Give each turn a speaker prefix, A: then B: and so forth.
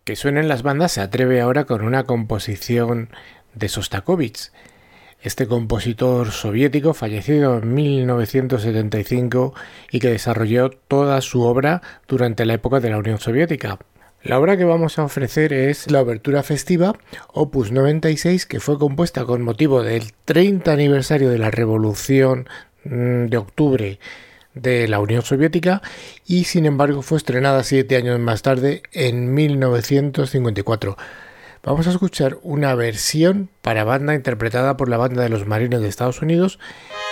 A: que suenen las bandas se atreve ahora con una composición de Sostakovich, este compositor soviético fallecido en 1975 y que desarrolló toda su obra durante la época de la Unión Soviética. La obra que vamos a ofrecer es la Obertura Festiva, opus 96, que fue compuesta con motivo del 30 aniversario de la Revolución de Octubre de la Unión Soviética y sin embargo fue estrenada 7 años más tarde, en 1954. Vamos a escuchar una versión para banda interpretada por la Banda de los Marines de Estados Unidos